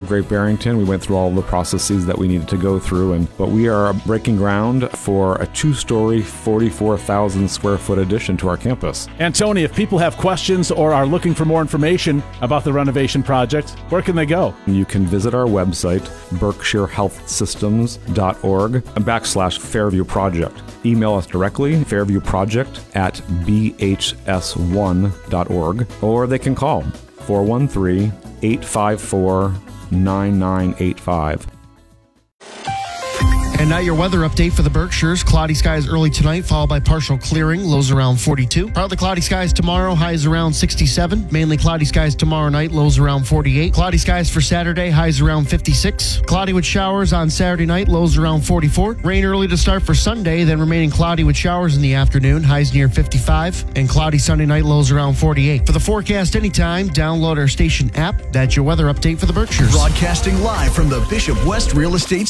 Great Barrington. We went through all the processes that we needed to go through, but we are breaking ground for a 2-story, 44,000 square foot addition to our campus. And Tony, if people have questions or are looking for more information about the renovation project, where can they go? You can visit our website, berkshirehealthsystems.org/Fairview Project. Email us directly, fairviewproject@bhs1.org, or they can call 413-854-9985. And now your weather update for the Berkshires. Cloudy skies early tonight, followed by partial clearing. Lows around 42. Partly cloudy skies tomorrow, highs around 67. Mainly cloudy skies tomorrow night, lows around 48. Cloudy skies for Saturday, highs around 56. Cloudy with showers on Saturday night, lows around 44. Rain early to start for Sunday, then remaining cloudy with showers in the afternoon, highs near 55. And cloudy Sunday night, lows around 48. For the forecast anytime, download our station app. That's your weather update for the Berkshires. Broadcasting live from the Bishop West Real Estate